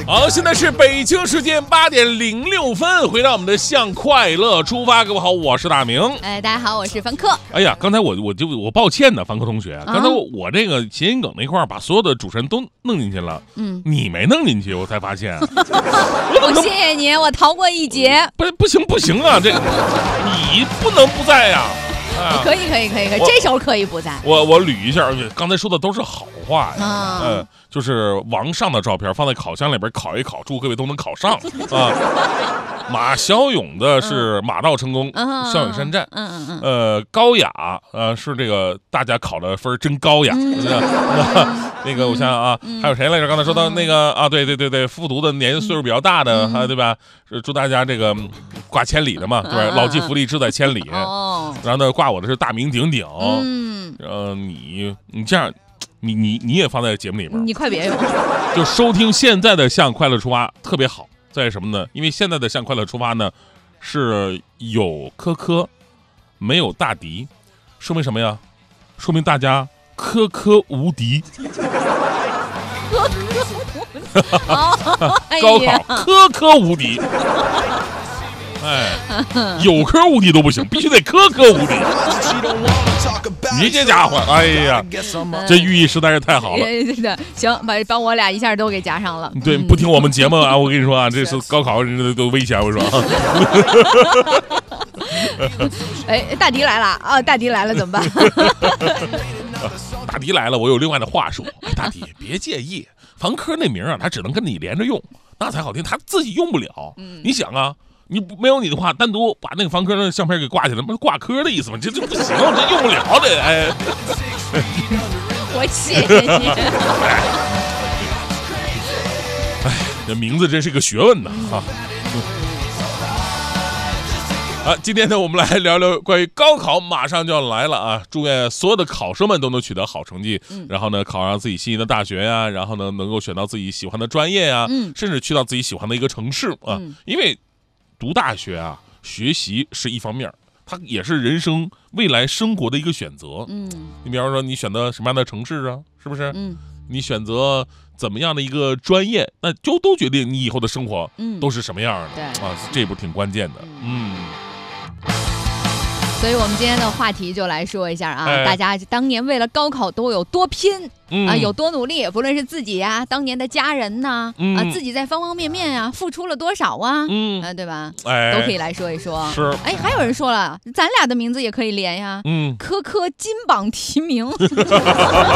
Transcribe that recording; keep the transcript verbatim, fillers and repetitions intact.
好，现在是北京时间八点零六分，回到我们的向快乐出发。各位好，我是大明。 哎，大家好，我是凡客。 哎呀，刚才我我就我抱歉呢，凡客同学，刚才我,、啊、我这个谐音梗那块把所有的主持人都弄进去了，嗯，你没弄进去，我才发现。 我谢谢你，我逃过一劫。 不不行不行啊，这你不能不在呀、 啊。可以可以可以可以，这时候可以不在。 我我捋一下，刚才说的都是好话呀，啊、嗯，就是王上的照片放在烤箱里边烤一烤，祝各位都能考上啊。马骁勇的是马到成功，骁勇善战。嗯嗯嗯。呃，高雅呃是这个大家考的分真高雅。嗯、那个我想想啊，嗯、还有谁来着？刚才说到那个啊，对对对对，复读的年岁数比较大的，嗯、啊，对吧？祝大家这个挂千里的嘛，对吧？嗯、老骥伏枥，志在千里。哦。然后呢，挂我的是大名鼎鼎。嗯。呃，你你这样。你你你也放在节目里边， 你快别用， 就收听现在的向快乐出发特别好，在什么呢？因为现在的向快乐出发呢，是有科科，没有大迪，说明什么呀？说明大家科科无敌。 科科无敌， 高考科科无敌。哎，有科无敌都不行，必须得科科无敌。你这家伙，哎呀，这寓意实在是太好了。 行，把把我俩一下都给加上了。 对，不听我们节目啊，我跟你说啊，这是高考人家都危险，我说。 哎，大迪来了啊！大迪来了怎么办？ 大迪来了，我有另外的话说。大迪，别介意，凡科那名啊，他只能跟你连着用，那才好听，他自己用不了。嗯、你想啊。你没有你的话，单独把那个凡科的相片给挂起来，不是挂科的意思吗？这这不行，这用不了的。哎， 我谢谢你。 哎，这名字真是个学问呐！啊，啊，今天呢，我们来聊聊关于高考，马上就要来了啊！祝愿所有的考生们都能取得好成绩，嗯、然后呢，考上自己心仪的大学呀、啊，然后呢，能够选到自己喜欢的专业呀、啊，嗯、甚至去到自己喜欢的一个城市啊，嗯、因为。读大学啊，学习是一方面，它也是人生未来生活的一个选择。嗯，你比方说，你选择什么样的城市啊，是不是？嗯，你选择怎么样的一个专业，那就都决定你以后的生活，嗯，都是什么样的。对啊，这一步挺关键的。嗯。 所以我们今天的话题就来说一下啊，哎、大家当年为了高考都有多拼、嗯、啊，有多努力，不论是自己呀、啊，当年的家人呐、嗯，啊，自己在方方面面啊付出了多少啊，嗯，啊，对吧？哎，都可以来说一说。 是， 哎，还有人说了，咱俩的名字也可以连呀，嗯，科科金榜题名。